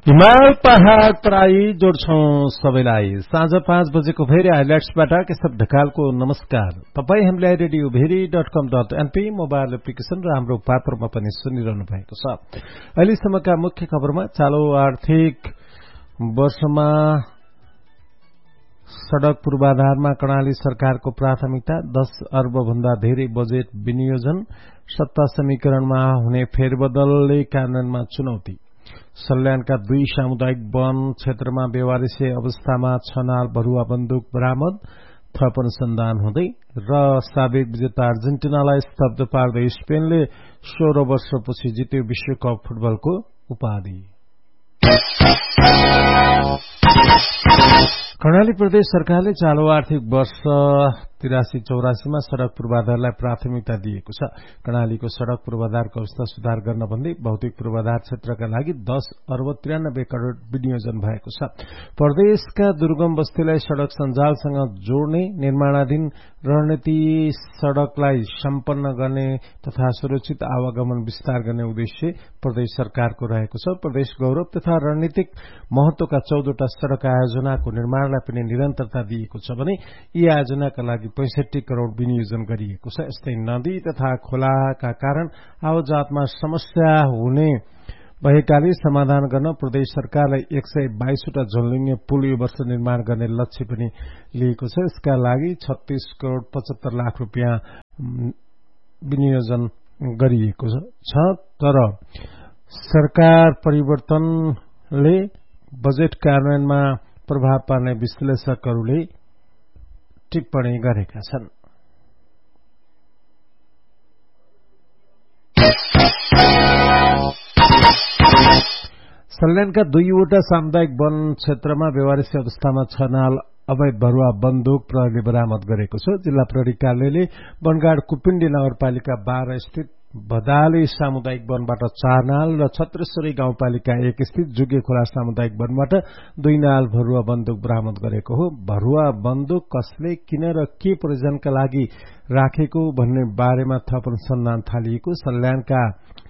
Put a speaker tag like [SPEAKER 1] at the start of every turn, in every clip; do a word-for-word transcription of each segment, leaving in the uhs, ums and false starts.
[SPEAKER 1] हिमाल पहाड़ तराई जोड्छौं सबैलाई। साँझ पाँच बजेको भेरी हाइलाइट्सबाट केशव ढकालको नमस्कार। तपाई हामीलाई रेडियो भेरी डट कम डट एनपी मोबाइल एप्लिकेशन र हाम्रो पात्रमा पनि सुनिरहनु भएको छ। अहिलेसम्मका मुख्य खबरमा चालू आर्थिक वर्षमा सड़क पूर्वाधारमा कर्णाली सरकारको प्राथमिकता, दस अर्ब भन्दा धेरै बजेट विनियोजन, सत्ता समीकरणमा हुने फेरबदलले कार्यान्वयनमा चुनौती, सल्यानका दुई सामुदायिक वन क्षेत्रमा बेवारिसे अवस्थामा छनाल भरुवा बन्दुक बरामद, थप अनुसन्धान हुँदै, र साबिक विजेता अर्जेन्टिनालाई स्तब्ध पार्दै स्पेनले सोह्र वर्षपछि जित्यो विश्वकप फुटबलको उपाधि। कर्णाली प्रदेश सरकारले चालू आर्थिक वर्ष तिरासी चौरासीमा सड़क पूर्वाधारलाई प्राथमिकता दिएको छ। कर्णालीको सड़क पूर्वाधारको अवस्था सुधार गर्न भन्दै भौतिक पूर्वाधार क्षेत्रका लागि दस अर्ब त्रियानब्बे करोड़ विनियोजन भएको छ। प्रदेशका दुर्गम बस्तीलाई सड़क सञ्जालसँग जोड्ने, निर्माणाधीन रणनीति सड़कलाई सम्पन्न गर्ने तथा सुरक्षित आवागमन विस्तार गर्ने उद्देश्य प्रदेश सरकारको रहेको छ। प्रदेश गौरव तथा रणनीतिक महत्वका चौधवटा सड़क आयोजनाको निर्माणलाई पनि निरन्तरता दिएको छ भने यी आयोजनाका लागि पैंसठी करोड़ विनियोजन गरिएको छ। यस्तै नदी तथा खोलाका कारण आवाजातमा समस्या हुने भएकाले समाधान गर्न प्रदेश सरकारलाई एक सय बाइसवटा झोलुङ्गे पुल यो वर्ष निर्माण गर्ने लक्ष्य पनि लिएको छ। यसका लागि छत्तीस करोड़ पचहत्तर लाख रुपियाँ विनियोजन गरिएको छ। तर सरकार परिवर्तनले बजेट कार्यान्वयनमा प्रभाव पार्ने विश्लेषकहरूले टिप्पणी गरेका छन्। सल्यानका दुईवटा सामुदायिक वन क्षेत्रमा बेवारिसी अवस्थामा छनाल अवैध भरुवा बन्दुक प्रहरीले बरामद गरेको छ। जिल्ला प्रहरी कार्यालयले वनगाड कुपिण्डी नगरपालिका बाह्र स्थित भदाली सामुदायिक वनबाट चार नाल र छत्रेश्वरी गाउँपालिका एक स्थित जुगे खोला सामुदायिक वनबाट दुई नाल भरुवा बन्दुक बरामद गरेको हो। भरुवा बन्दुक कसले, किन र के प्रयोजनका लागि राखेको भन्ने बारेमा थप अनुसन्धान थालिएको सल्यानका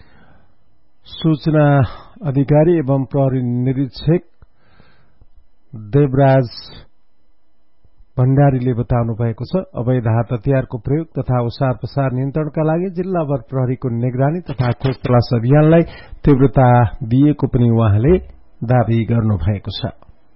[SPEAKER 1] सूचना अधिकारी एवं प्रहरी निरीक्षक देवराज भण्डारीले बताउनु भएको छ। अवैध हात हतियारको प्रयोग तथा ओसार पसार नियन्त्रणका लागि जिल्लाभर प्रहरीको निगरानी तथा खोज तलास अभियानलाई तीव्रता दिएको पनि उहाँले दावी गर्नुभएको छ।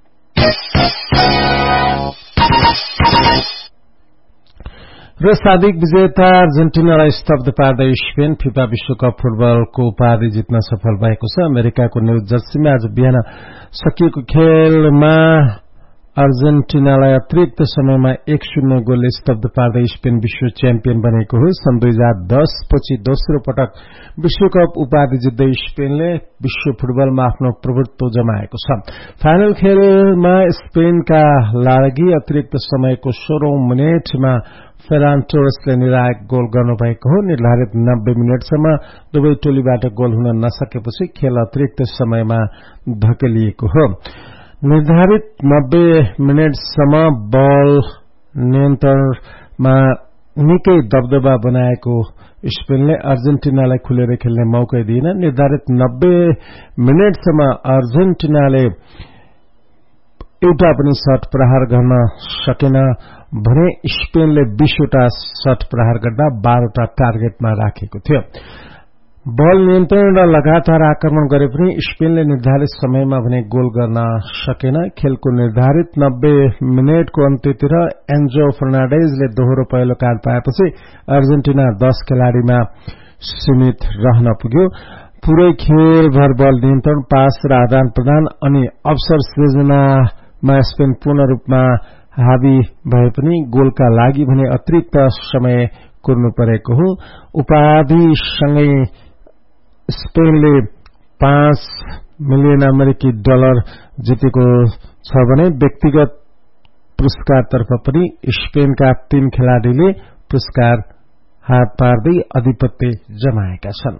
[SPEAKER 1] र साबिक विजेता अर्जेन्टिनालाई स्तब्ध पार्दै स्पेन फिफा विश्वकप फुटबलको उपाधि जित्न सफल भएको छ। अमेरिकाको न्यू जर्सीमा आज बिहान सकिएको खेलमा अर्जेन्टिनालाई अतिरिक्त समयमा एक शून्य गोलले स्तब्ध पार्दै स्पेन विश्व च्याम्पियन बनेको हो। सन् दुई हजार दस पछि दोस्रो पटक विश्वकप उपाधि जित्दै स्पेनले विश्व फुटबलमा आफ्नो प्रभुत्व जमाएको छ। फाइनल खेलमा स्पेनका लागि अतिरिक्त समयको सोह्रौं मिनेटमा फेरान टोरेसले निर्णायक गोल गर्नुभएको हो। निर्धारित नब्बे मिनटसम्म दुवै टोलीबाट गोल हुन नसकेपछि खेल अतिरिक्त समयमा धकेलिएको हो। निर्धारित नब्बे मिनटसम्म बल नियन्त्रणमा निकै दबदबा बनाएको स्पेनले अर्जेन्टिनालाई खुलेर खेल्ने मौकै दिएन। निर्धारित नब्बे मिनटसम्म अर्जेन्टिनाले एउटा पनि शट प्रहार गर्न सकेन भने स्पेनले बीसवटा शट प्रहार गर्दा बाह्रवटा टार्गेटमा राखेको थियो। बल नियन्त्रण र लगातार आक्रमण गरे पनि स्पेनले निर्धारित समयमा भने गोल गर्न सकेन। खेलको निर्धारित नब्बे मिनटको अन्त्यतिर एन्जो फर्नान्डेजले दोहोरो पहिलो कार्ड पाएपछि अर्जेन्टिना दस खेलाड़ीमा सीमित रहन पुग्यो। पूरै खेलभर बल नियन्त्रण, पास र आदान प्रदान अनि अवसर सृजनामा स्पेन पूर्ण रूपमा हावी भए पनि गोलका लागि भने अतिरिक्त समय कुर्नु परेको हो। उपाधिसँगै स्पेनले पाँच मिलियन अमेरिकी डलर जितेको छ भने व्यक्तिगत पुरस्कारतर्फ पनि स्पेनका तीन खेलाड़ीले पुरस्कार हात पार्दै आधिपत्य जमाएका छन्।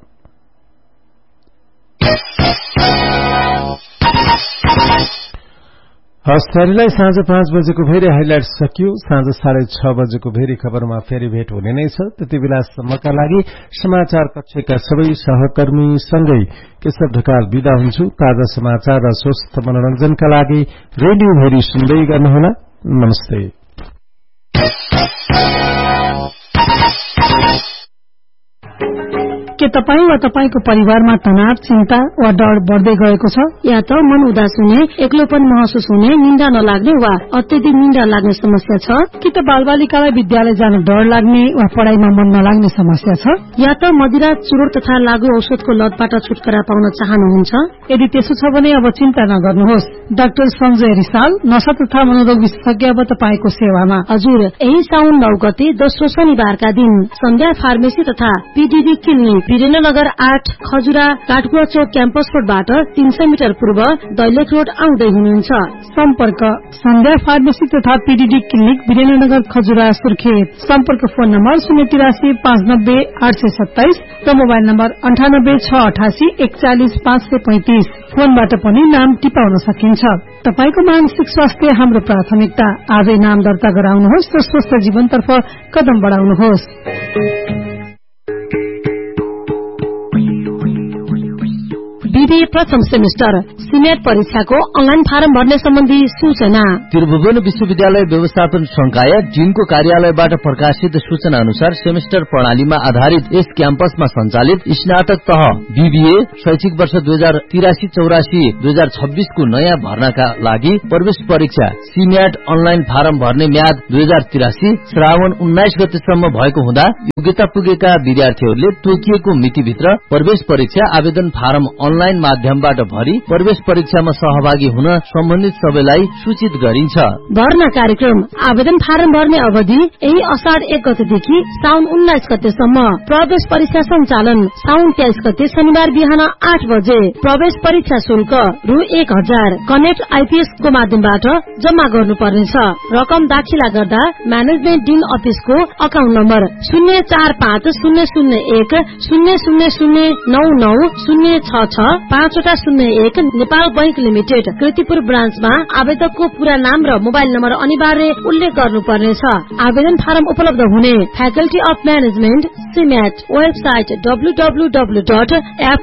[SPEAKER 1] हस् थरीलाई साँझ पाँच बजेको फेरि हाइलाइट सकियो। साँझ साढे छ बजेको फेरि खबरमा फेरि भेट हुने नै छ। त्यति बेलासम्मका लागि समाचार कक्षका सबै सहकर्मी सँगै केशव ढकाल बिदा हुन्छु। ताजा समाचार र स्वस्थ मनोरञ्जनका लागि रेडियो भेरी सुन्दै गर्नुहोला। नमस्ते।
[SPEAKER 2] के तपाईँ वा तपाईको परिवारमा तनाव, चिन्ता वा डर बढ्दै गएको छ? या त मन उदास हुने, एक्लोपन महसुस हुने, निन्दा नलाग्ने वा अत्यधिक निन्दा लाग्ने समस्या छ? कि त बालबालिकालाई विद्यालय जान डर लाग्ने वा पढ़ाइमा मन नलाग्ने समस्या छ? या त मदिरा, चुरोट तथा लागू औषधको लतबाट छुटकारा पाउन चाहनुहुन्छ? यदि त्यसो छ भने अब चिन्ता नगर्नुहोस्। डाक्टर संजय रिसाल, नशा तथा मनोरोग विशेषज्ञ अब तपाईको सेवामा। हजुर, यही साउन नौ गते दोस्रो शनिबारका दिन सन्ध्या फार्मेसी तथा पीडीबी क्लिनिक वीरेन्द्रनगर आठ खजुरा काठगुवा चौक क्याम्पस रोडबाट तीन सय मिटर पूर्व दैलेख रोड आउँदै हुनुहुन्छ। सम्पर्क सन्ध्या फार्मेसी तथा पीडीडी क्लिनिक वीरेन्द्रनगर खजुरा सुर्खेत। सम्पर्क फोन नम्बर शून्य तिरासी पाँच नब्बे आठ सय सत्ताइस र मोबाइल नम्बर अन्ठानब्बे छ अठासी एकचालिस पाँच सय पैंतिस। फोनबाट पनि नाम टिपाउन सकिन्छ। तपाईको मानसिक स्वास्थ्य हाम्रो प्राथमिकता। आजै नाम दर्ता गराउनुहोस् र स्वस्थ जीवनतर्फ कदम बढ़ाउनुहोस्। बीबीए प्रथम सेमेस्टर सिनेट परीक्षाको अनलाइन फारम भर्ने सम्बन्धी सूचना।
[SPEAKER 3] त्रिभुवन विश्वविद्यालय व्यवस्थापन संकाय जिनको कार्यालयबाट प्रकाशित सूचना अनुसार सेमेस्टर प्रणालीमा आधारित यस क्याम्पसमा सञ्चालित स्नातक तह बीबीए शैक्षिक वर्ष दुई हजार तिरासी चौरासी दुई हजार छब्बीस को नयाँ भर्नाका लागि प्रवेश परीक्षा सिनेट अनलाइन फारम भर्ने म्याद दुई हजार तिरासी श्रावण उन्नाइस गतेसम्म भएको हुँदा योग्यता पुगेका विद्यार्थीहरूले तोकिएको मितिभित्र प्रवेश परीक्षा आवेदन फारम अनलाइन माध्यमबाट भरी प्रवेश परीक्षामा सहभागी हुन सम्बन्धित सबैलाई सूचित गरिन्छ।
[SPEAKER 2] भर्ना कार्यक्रम आवेदन फारम भर्ने अवधि यही असार एक गतेदेखि साउन उन्नाइस गतेसम्म। प्रवेश परीक्षा सञ्चालन साउन तेइस गते शनिबार बिहान आठ बजे। प्रवेश परीक्षा शुल्क रु एक हजार कनेक्ट आइपीएस को माध्यमबाट जम्मा गर्नुपर्नेछ। रकम दाखिला गर्दा म्यानेजमेन्ट डिन अफिसको अकाउन्ट नम्बर शून्य चार पाँच शून्य शून्य एक शून्य शून्य शून्य नौ नौ शून्य छ छ पाँचवटा शून्य एक नेपाल बैंक लिमिटेड कृतिपुर ब्रान्चमा आवेदकको पूरा नाम र मोबाइल नम्बर अनिवार्य उल्लेख गर्नुपर्नेछ। आवेदन फारम उपलब्ध हुने faculty of management सिमेट website W W W dot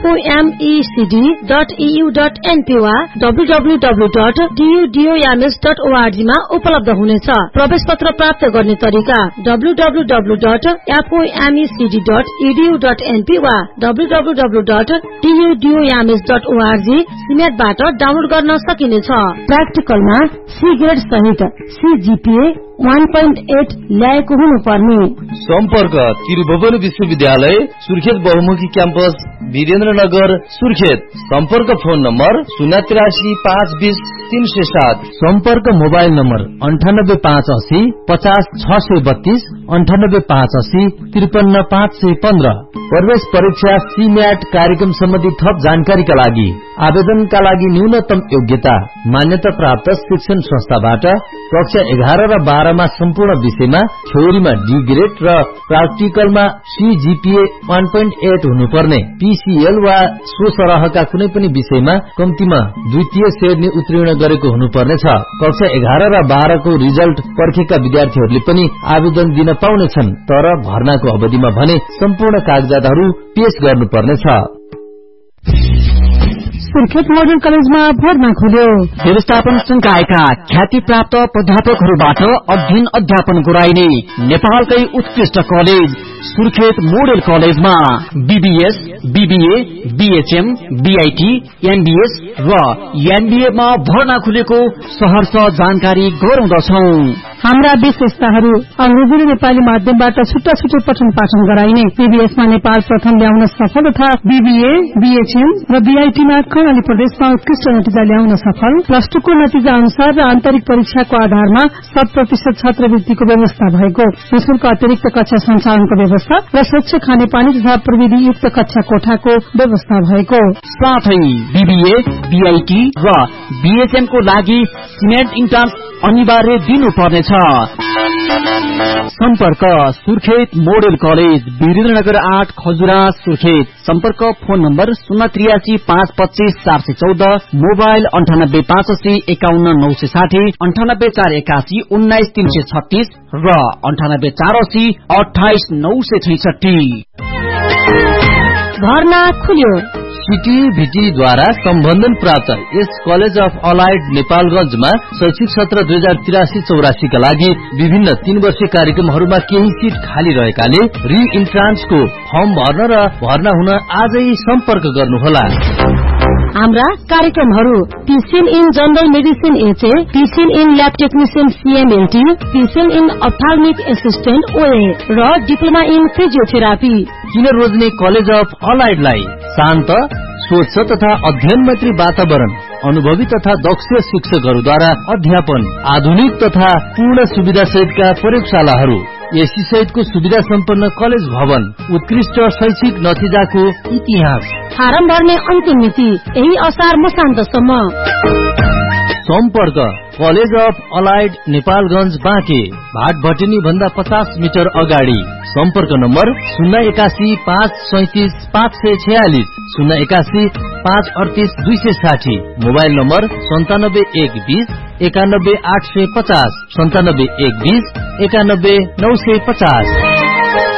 [SPEAKER 2] एफओएमईसीडी dot EU dot NP वा W W W dot टीयूडीओएमएस dot ORG मा उपलब्ध हुनेछ। प्रवेश पत्र प्राप्त गर्ने तरिका W W W dot एफओएमईसीडी dot EDU dot NP वा W W W dot टीयूडीओएमएस dot ORG सिमेटबाट download गर्न सकिनेछ। प्र्याक्टिकलमा सी ग्रेड सहित सीजीपीए एक पोइन्ट आठ ल्याएको हुनुपर्ने।
[SPEAKER 3] सम्पर्क त्रिभुवन विश्वविद्यालय सुर्खेत बहुमुखी क्याम्पस वीरेन्द्रनगर सुर्खेत। सम्पर्क फोन नम्बर शून्य तिरासी पाँच बीस तीन सय सात। सम्पर्क मोबाइल नम्बर अन्ठानब्बे पाँच असी पचास छ सय बत्तीस अन्ठानब्बे पाँच असी त्रिपन्न पाँच सय पन्ध्र। प्रवेश परीक्षा सीम्याट कार्यक्रम सम्बन्धी थप जानकारीका लागि आवेदनका लागि न्यूनतम योग्यता मान्यता प्राप्त शिक्षण संस्थाबाट कक्षा एघार र बाह्रमा सम्पूर्ण विषयमा थ्योरीमा डी ग्रेड र प्राक्टिकलमा सीजीपीए एक पोइन्ट आठ हुनुपर्ने। पीसीएल वा सो सरहका कुनै पनि विषयमा कम्तीमा द्वितीय श्रेणी उत्तीर्ण गरेको हुनुपर्नेछ। कक्षा एघार र बाह्रको रिजल्ट पर्खेका विद्यार्थीहरूले पनि आवेदन दिन पाउनेछन्, तर भर्नाको अवधिमा भने सम्पूर्ण कागजातहरू पेश गर्नुपर्नेछ।
[SPEAKER 2] सुर्खेत मोडल कलेजमा भर्ना खुल्यो।
[SPEAKER 4] व्यवस्थापन संकायका ख्याति प्राप्त प्राध्यापकहरूबाट अध्ययन अध्यापन गराइने नेपालकै उत्कृष्ट कलेज सुर्खेत मोडल कलेजमा BBS, BBA, BHM, BIT, MBS र एमबीए मा भर्ना खुलेको सहर्ष जानकारी गराउँदछौ।
[SPEAKER 2] हाम्रा विशेषताहरू अंग्रेजी र नेपाली माध्यमबाट छुट्टा छुट्टै पठन पाठन गराइने। बीबीएसमा नेपाल प्रथम ल्याउन सफल तथा बीबीए, बीएचएम र बीआईटीमा कर्णाली प्रदेशमा उत्कृष्ट नतिजा ल्याउन सफल। प्लस टू को नतिजा अनुसार र आन्तरिक परीक्षाको आधारमा शत प्रतिशत छात्रवृत्तिको व्यवस्था भएको। निशुल्क अतिरिक्त कक्षा सञ्चालनको व्यवस्था र स्वच्छ खानेपानी तथा प्रविधि युक्त कक्षा कोठाको व्यवस्था भएको।
[SPEAKER 4] साथै बीबीए, बीआईटी र बीएचएम को लागि सिनेट इन्ट्रान्स अनिवार्य दिनुपर्नेछ। सम्पर्क सुर्खेत मोडेल कलेज वीरेन्द्रनगर आठ खजुरा सुर्खेत। सम्पर्क फोन नम्बर शून्य त्रियासी पाँच पच्चीस चार सय चौध, मोबाइल अन्ठानब्बे पाँच अस्सी एकाउन्न नौ सय साठी, अन्ठानब्बे चार एकासी उन्नाइस तीन सय छत्तीस र अन्ठानब्बे चार अस्सी अठाइस नौ सय छैसठी।
[SPEAKER 2] भर्ना खुल्यो।
[SPEAKER 3] सिटिभिटीद्वारा सम्बन्धन प्राप्त यस कलेज अफ अलाइड नेपालगंजमा शैक्षिक सत्र दुई हजार तिरासी चौरासी का लागि विभिन्न तीन वर्षीय कार्यक्रमहरूमा केही सीट खाली रहेकाले रि इन्ट्रान्सको फर्म भर्न र भर्ना हुन आजै सम्पर्क गर्नुहोला।
[SPEAKER 2] हाम्रा कार्यक्रमहरू teaching in general medicine HA, teaching in lab technician सीएमएलटी, teaching in अप्थाल्मिक assistant ओए र डिप्लोमा इन फिजियोथेरापी।
[SPEAKER 3] किन रोज्ने कलेज अफ अलाइडलाई शान्त, स्वच्छ तथा अध्ययन मैत्री वातावरण, अनुभवी तथा दक्ष शिक्षकहरूद्वारा अध्यापन, आधुनिक तथा पूर्ण सुविधा सहितका प्रयोगशालाहरू, एसी सहितको सुविधा सम्पन्न कलेज भवन, उत्कृष्ट शैक्षिक नतिजाको इतिहास।
[SPEAKER 2] फारम भर्ने अन्तिम मिति यही असार मसान्तसम्म।
[SPEAKER 3] सम्पर्क college of allied Nepalganj Banke, Bhatbhateni भन्दा पचास मिटर अगाडि। सम्पर्क नम्बर शून्य एकासी पाँच सैतिस पाँच सय छयालिस, शून्य एकासी पाँच अडतिस दुई सय साठी। मोबाइल नम्बर सन्तानब्बे एक बीस एकानब्बे आठ सय पचास, सन्तानब्बे एक बीस एकानब्बे नौ सय पचास।